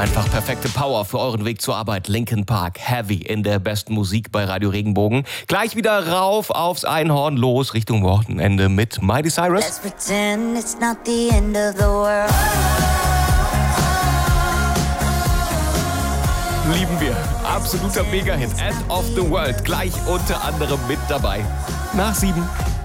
Einfach perfekte Power für euren Weg zur Arbeit. Linkin Park, Heavy in der besten Musik bei Radio Regenbogen. Gleich wieder rauf aufs Einhorn, los Richtung Wochenende mit Miley Cyrus. Let's pretend it's not the end of the world. Lieben wir. Absoluter Mega-Hit. End of the World. Gleich unter anderem mit dabei. Nach 7.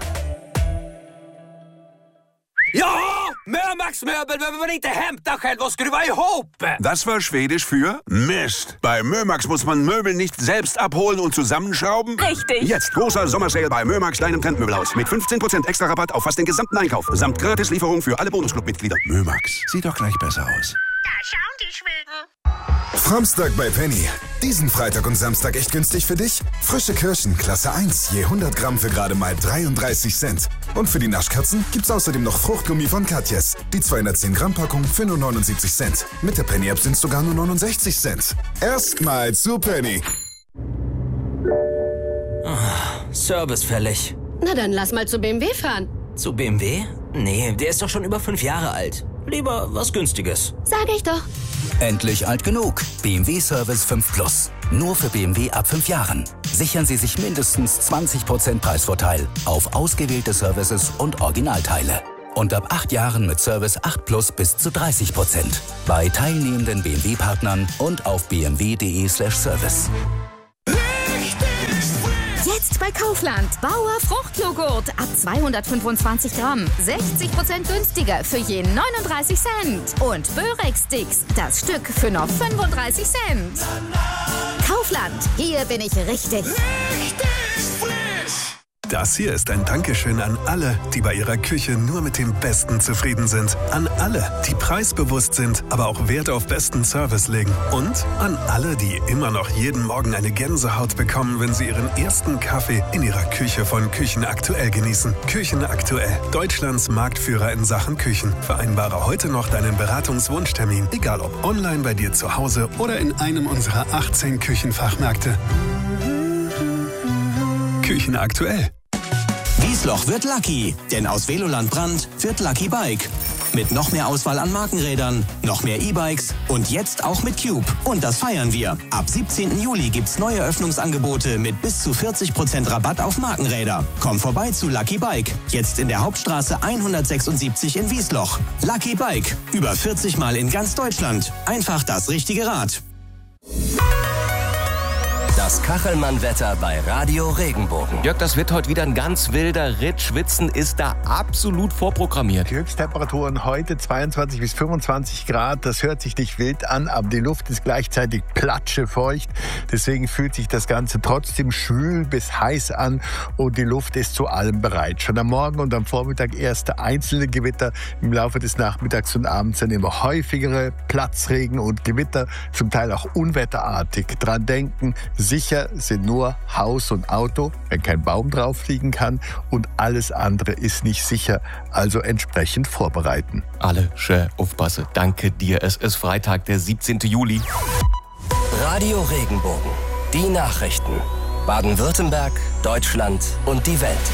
Ja! Mömax möbel behöver man inte hämta själv och skruva ihop! Das war Schwedisch für Mist. Bei Mömax muss man Möbel nicht selbst abholen und zusammenschrauben. Richtig. Jetzt großer Sommersale bei Mömax, deinem Trendmöbelhaus. Mit 15% extra Rabatt auf fast den gesamten Einkauf. Samt Gratislieferung für alle Bonusclub-Mitglieder. Mömax, sieht doch gleich besser aus. Da schauen die Schweden. Samstag bei Penny. Diesen Freitag und Samstag echt günstig für dich? Frische Kirschen, Klasse 1, je 100 Gramm für gerade mal 33 Cent. Und für die Naschkatzen gibt's außerdem noch Fruchtgummi von Katjes. Die 210 Gramm Packung für nur 79 Cent. Mit der Penny-App sind's sogar nur 69 Cent. Erstmal zu Penny. Service fällig. Na dann lass mal zu BMW fahren. Zu BMW? Nee, der ist doch schon über 5 Jahre alt. Lieber was Günstiges. Sag ich doch. Endlich alt genug. BMW Service 5 Plus. Nur für BMW ab 5 Jahren. Sichern Sie sich mindestens 20% Preisvorteil auf ausgewählte Services und Originalteile. Und ab 8 Jahren mit Service 8 Plus bis zu 30%. Bei teilnehmenden BMW-Partnern und auf bmw.de/service. Jetzt bei Kaufland. Bauer Fruchtjoghurt ab 225 Gramm. 60% günstiger für je 39 Cent. Und Börek-Sticks, das Stück für nur 35 Cent. Kaufland, hier bin ich richtig. Das hier ist ein Dankeschön an alle, die bei ihrer Küche nur mit dem Besten zufrieden sind. An alle, die preisbewusst sind, aber auch Wert auf besten Service legen. Und an alle, die immer noch jeden Morgen eine Gänsehaut bekommen, wenn sie ihren ersten Kaffee in ihrer Küche von Küchen Aktuell genießen. Küchen Aktuell, Deutschlands Marktführer in Sachen Küchen. Vereinbare heute noch deinen Beratungswunschtermin, egal ob online bei dir zu Hause oder in einem unserer 18 Küchenfachmärkte. Küchen Aktuell. Wiesloch wird Lucky, denn aus Veloland Brand wird Lucky Bike. Mit noch mehr Auswahl an Markenrädern, noch mehr E-Bikes und jetzt auch mit Cube. Und das feiern wir. Ab 17. Juli gibt's neue Öffnungsangebote mit bis zu 40% Rabatt auf Markenräder. Komm vorbei zu Lucky Bike. Jetzt in der Hauptstraße 176 in Wiesloch. Lucky Bike. Über 40 Mal in ganz Deutschland. Einfach das richtige Rad. Das Kachelmann-Wetter bei Radio Regenbogen. Jörg, das wird heute wieder ein ganz wilder Ritt. Schwitzen ist da absolut vorprogrammiert. Die Höchsttemperaturen heute 22 bis 25 Grad. Das hört sich nicht wild an, aber die Luft ist gleichzeitig platschefeucht. Deswegen fühlt sich das Ganze trotzdem schwül bis heiß an und die Luft ist zu allem bereit. Schon am Morgen und am Vormittag erste einzelne Gewitter. Im Laufe des Nachmittags und Abends dann immer häufigere Platzregen und Gewitter, zum Teil auch unwetterartig. Dran denken, sicher sind nur Haus und Auto, wenn kein Baum drauf liegen kann, und alles andere ist nicht sicher, also entsprechend vorbereiten. Alle schön aufpassen. Danke dir. Es ist Freitag, der 17. Juli. Radio Regenbogen. Die Nachrichten. Baden-Württemberg, Deutschland und die Welt.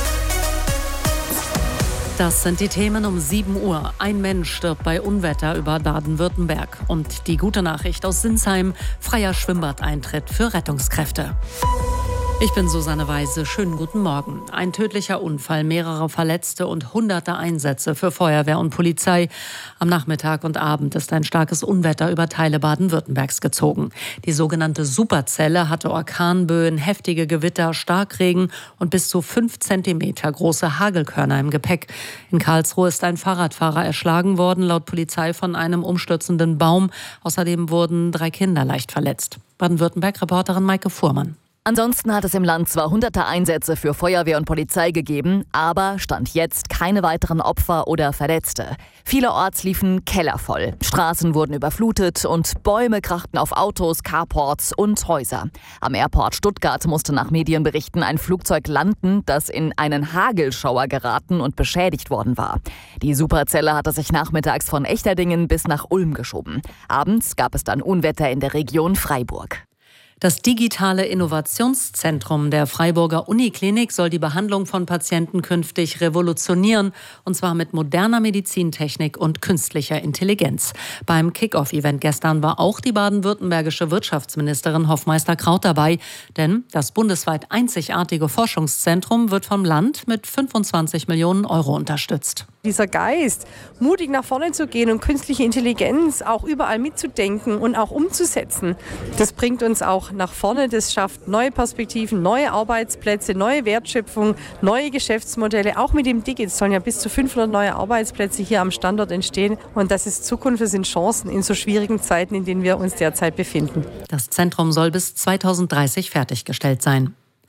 Das sind die Themen um 7 Uhr. Ein Mensch stirbt bei Unwetter über Baden-Württemberg. Und die gute Nachricht aus Sinsheim: freier Schwimmbadeintritt für Rettungskräfte. Ich bin Susanne Weise. Schönen guten Morgen. Ein tödlicher Unfall, mehrere Verletzte und hunderte Einsätze für Feuerwehr und Polizei. Am Nachmittag und Abend ist ein starkes Unwetter über Teile Baden-Württembergs gezogen. Die sogenannte Superzelle hatte Orkanböen, heftige Gewitter, Starkregen und bis zu 5 Zentimeter große Hagelkörner im Gepäck. In Karlsruhe ist ein Fahrradfahrer erschlagen worden, laut Polizei von einem umstürzenden Baum. Außerdem wurden 3 Kinder leicht verletzt. Baden-Württemberg-Reporterin Maike Fuhrmann. Ansonsten hat es im Land zwar hunderte Einsätze für Feuerwehr und Polizei gegeben, aber Stand jetzt keine weiteren Opfer oder Verletzte. Vielerorts liefen Keller voll, Straßen wurden überflutet und Bäume krachten auf Autos, Carports und Häuser. Am Airport Stuttgart musste nach Medienberichten ein Flugzeug landen, das in einen Hagelschauer geraten und beschädigt worden war. Die Superzelle hatte sich nachmittags von Echterdingen bis nach Ulm geschoben. Abends gab es dann Unwetter in der Region Freiburg. Das digitale Innovationszentrum der Freiburger Uniklinik soll die Behandlung von Patienten künftig revolutionieren, und zwar mit moderner Medizintechnik und künstlicher Intelligenz. Beim Kick-Off-Event gestern war auch die baden-württembergische Wirtschaftsministerin Hofmeister-Kraut dabei, denn das bundesweit einzigartige Forschungszentrum wird vom Land mit 25 Millionen Euro unterstützt. Dieser Geist, mutig nach vorne zu gehen und künstliche Intelligenz auch überall mitzudenken und auch umzusetzen, das bringt uns auch nach vorne. Das schafft neue Perspektiven, neue Arbeitsplätze, neue Wertschöpfung, neue Geschäftsmodelle. Auch mit dem Digit sollen ja bis zu 500 neue Arbeitsplätze hier am Standort entstehen. Und das ist Zukunft, das sind Chancen in so schwierigen Zeiten, in denen wir uns derzeit befinden. Das Zentrum soll bis 2030 fertiggestellt sein.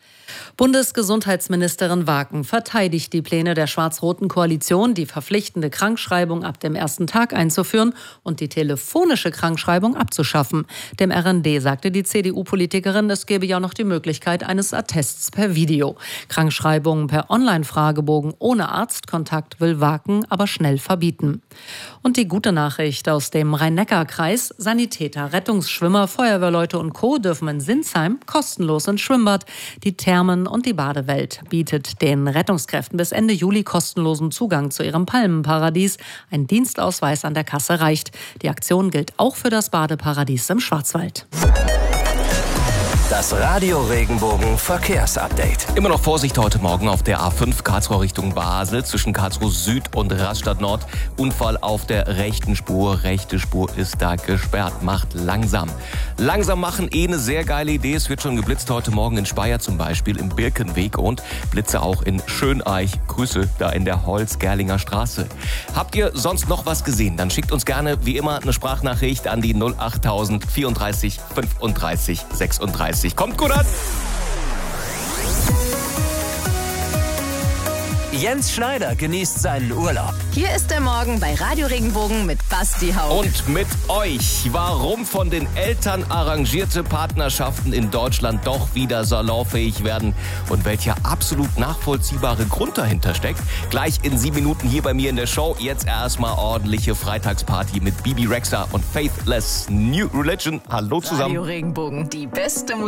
Bundesgesundheitsministerin Waken verteidigt die Pläne der schwarz-roten Koalition, die verpflichtende Krankschreibung ab dem ersten Tag einzuführen und die telefonische Krankschreibung abzuschaffen. Dem RND sagte die CDU-Politikerin, es gebe ja noch die Möglichkeit eines Attests per Video. Krankschreibungen per Online-Fragebogen ohne Arztkontakt will Waken aber schnell verbieten. Und die gute Nachricht aus dem Rhein-Neckar-Kreis: Sanitäter, Rettungsschwimmer, Feuerwehrleute und Co. dürfen in Sinsheim kostenlos ins Schwimmbad. Die Thermen und die Badewelt bietet den Rettungskräften bis Ende Juli kostenlosen Zugang zu ihrem Palmenparadies. Ein Dienstausweis an der Kasse reicht. Die Aktion gilt auch für das Badeparadies im Schwarzwald. Das Radio Regenbogen Verkehrsupdate. Immer noch Vorsicht heute Morgen auf der A5 Karlsruhe Richtung Basel zwischen Karlsruhe Süd und Rastatt Nord. Unfall auf der rechten Spur. Rechte Spur ist da gesperrt. Macht langsam. Langsam machen eine sehr geile Idee. Es wird schon geblitzt heute Morgen in Speyer zum Beispiel im Birkenweg und Blitze auch in Schöneich. Grüße da in der Holz-Gerlinger Straße. Habt ihr sonst noch was gesehen? Dann schickt uns gerne wie immer eine Sprachnachricht an die 08000 34 35 36. Kommt gut an! Jens Schneider genießt seinen Urlaub. Hier ist der Morgen bei Radio Regenbogen mit Basti Haug. Und mit euch, warum von den Eltern arrangierte Partnerschaften in Deutschland doch wieder salonfähig werden und welcher absolut nachvollziehbare Grund dahinter steckt. Gleich in 7 Minuten hier bei mir in der Show. Jetzt erstmal ordentliche Freitagsparty mit Bibi Rexha und Faithless New Religion. Hallo zusammen. Radio Regenbogen, die beste Musik.